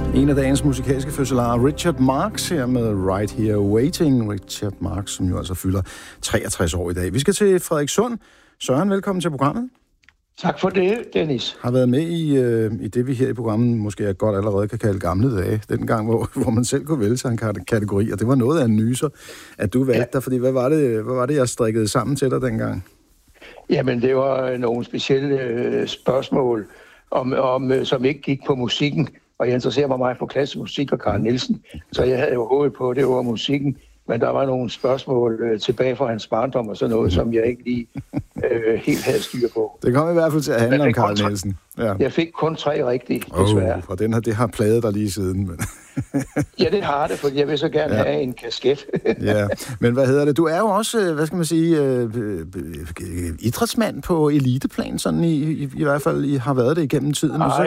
En af dagens musikalske fødselarer, Richard Marx, her med Right Here Waiting. Richard Marx, som jo altså fylder 63 år i dag. Vi skal til Frederikssund. Søren, velkommen til programmet. Tak for det, Dennis. Har været med i det, vi her i programmet måske godt allerede kan kalde gamle dage. Den gang, hvor man selv kunne vælge sig en kategori, og det var noget af en nyser, at du valgte dig. Fordi hvad var det, jeg strikkede sammen til dig dengang? Jamen, det var nogle specielle spørgsmål, som ikke gik på musikken. Og jeg interesserer mig meget for klassisk musik og Carl Nielsen. Så jeg havde jo håbet på, at det var musikken. Men der var nogle spørgsmål tilbage fra hans barndom og sådan noget, som jeg ikke lige helt havde styr på. Det kom i hvert fald til at handle om Carl Nielsen. Ja. Jeg fik kun 3 rigtige, desværre. Og det har plaget dig lige siden. Men... ja, det har det, for jeg vil så gerne have en kasket. ja, men hvad hedder det? Du er jo også, hvad skal man sige, idrætsmand på eliteplan, sådan i hvert fald har været det igennem tiden. Nej,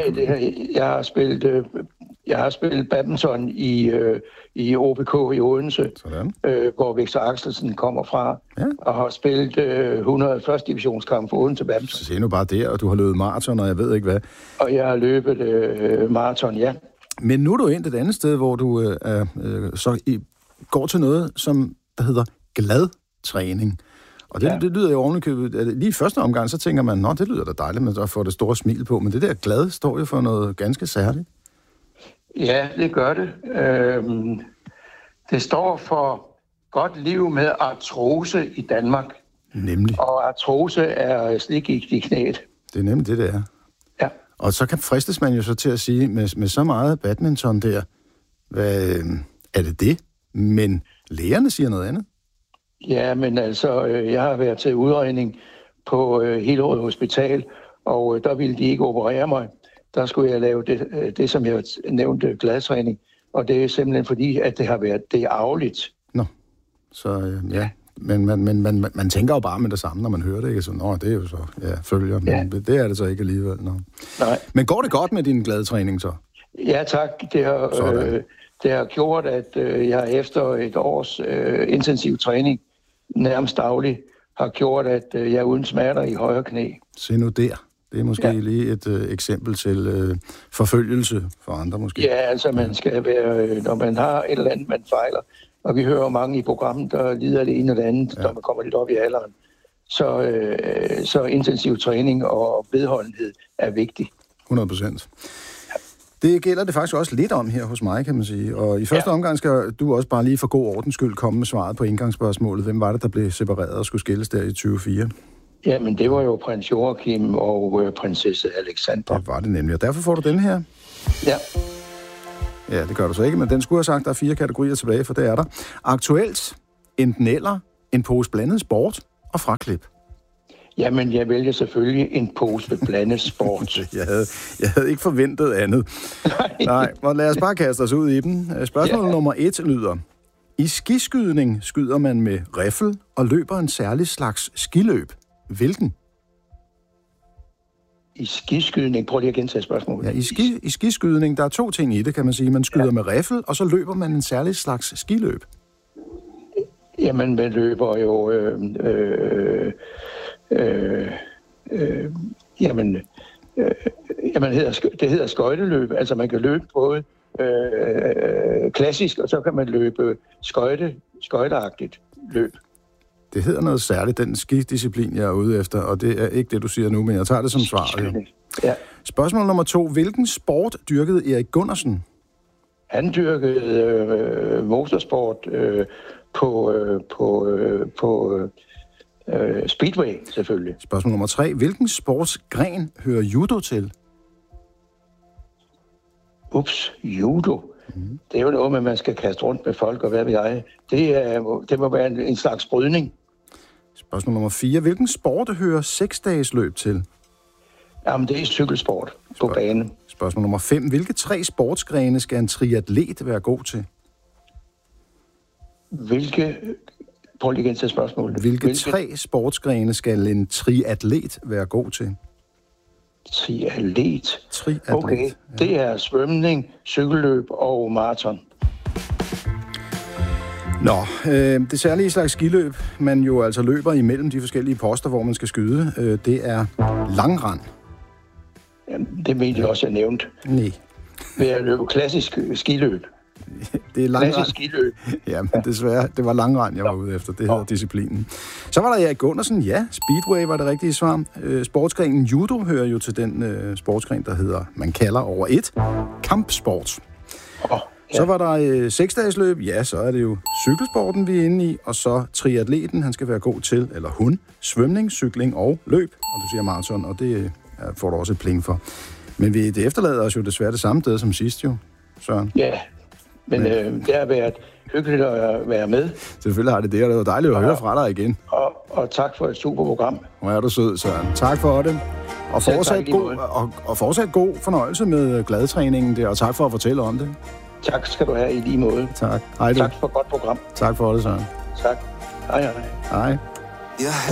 jeg har spillet badminton i OBK i Odense, hvor Victor Axelsen kommer fra, og har spillet 101. divisionskamp for Odense badminton. Så se nu bare der, og du har løbet maraton, og jeg ved ikke hvad. Og jeg har løbet maraton, ja. Men nu er du endt et andet sted, hvor du går til noget, der hedder glad træning. Og det lyder jo ovenikøbet. Lige i første omgang, så tænker man, det lyder da dejligt, men så får det store smil på. Men det der glad står jo for noget ganske særligt. Ja, det gør det. Det står for godt liv med artrose i Danmark. Nemlig. Og artrose er slidgigt i knæet. Det er nemlig det er. Ja. Og så fristes man jo så til at sige, med så meget badminton der, er det? Men lægerne siger noget andet. Ja, men altså, jeg har været til udredning på Hillerød Hospital, og der ville de ikke operere mig. Der skulle jeg lave det som jeg nævnte, gladtræning. Og det er simpelthen fordi, at det er arveligt. Nå, så ja. Men man tænker jo bare med det samme, når man hører det. Ikke? Så, det er jo så, følger. Men det er det så ikke alligevel. Nej. Men går det godt med din gladtræning så? Ja, tak. Det har gjort, at jeg efter et års intensiv træning, nærmest daglig, har gjort, at jeg er uden smerter i højre knæ. Se nu der. Det er måske lige et eksempel til forfølgelse for andre måske. Ja, altså man skal være, når man har et eller andet, man fejler, og vi hører mange i programmet, der lider af det ene eller andet, når man kommer lidt op i alderen. Så intensiv træning og vedholdenhed er vigtig. 100%. Det gælder det faktisk også lidt om her hos mig, kan man sige. Og i første omgang skal du også bare lige for god ordens skyld komme med svaret på indgangsspørgsmålet. Hvem var det, der blev separeret og skulle skilles der i 2004? Jamen, det var jo prins Joachim og prinsesse Alexandra. Det var det nemlig, og derfor får du den her. Ja. Ja, det gør du så ikke, men den skulle have sagt, der er 4 kategorier tilbage, for det er der. Aktuelt, enten eller, en pose blandet sport og fraklip. Jamen, jeg vælger selvfølgelig en pose blandet sport. jeg havde ikke forventet andet. Nej, og lad os bare kaste os ud i dem. Spørgsmål nummer 1 lyder: i skiskydning skyder man med riffel og løber en særlig slags skiløb. Hvilken? I skiskydning? Prøv lige at gentage spørgsmålet. Ja, i skiskydning, der er 2 ting i det, kan man sige. Man skyder med riffel, og så løber man en særlig slags skiløb. Jamen, man løber jo... det hedder skøjteløb. Altså, man kan løbe både klassisk, og så kan man løbe skøjteagtigt løb. Det hedder noget særligt, den skidisciplin, jeg er ude efter, og det er ikke det, du siger nu, men jeg tager det som svar. Ja. Spørgsmål nummer 2. Hvilken sport dyrkede Erik Gundersen? Han dyrkede motorsport på speedway, selvfølgelig. Spørgsmål nummer 3. Hvilken sportsgren hører judo til? Judo. Det er jo noget med, at man skal kaste rundt med folk, og hvad ved jeg. Det må være en slags brydning. Spørgsmål nummer 4. Hvilken sport hører 6-dages løb til? Jamen, det er cykelsport på banen. Spørgsmål nummer 5. Hvilke 3 sportsgrene skal en triatlet være god til? Prøv lige igen til spørgsmålet. Hvilke 3 sportsgrene skal en triatlet være god til? Triatlet? Okay, det er svømning, cykelløb og maraton. Nå, det særlige slags skiløb, man jo altså løber imellem de forskellige poster, hvor man skal skyde, det er langrend. Jamen, det mener jeg også, jeg nævnte. Nej. ved at løbe klassisk skiløb. Det er langrend. Klassisk skiløb. Ja, men desværre, det var langrend, jeg var ude efter. Det hedder disciplinen. Så var der Erik Gundersen. Ja, Speedway var det rigtige svar. Sportsgrenen judo hører jo til den sportsgren, der hedder, man kalder over et, kampsport. Ja. Så var der 6-dagesløb. Ja, så er det jo cykelsporten, vi er inde i. Og så triatleten, han skal være god til, eller hun, svømning, cykling og løb. Og du siger maraton, og det får du også et pling for. Men det efterlader os jo desværre det samme sted som sidst jo, Søren. Ja, men det har været hyggeligt at være med. Selvfølgelig har det det, og det var dejligt at høre fra dig igen. Og tak for et super program. Hvor er du sød, Søren. Tak for det. Og fortsat god fornøjelse med gladtræningen der, og tak for at fortælle om det. Tak skal du have i lige måde. Tak. Hej du. Tak for et godt program. Tak for det, Søren. Tak. Hej, hej. Hej.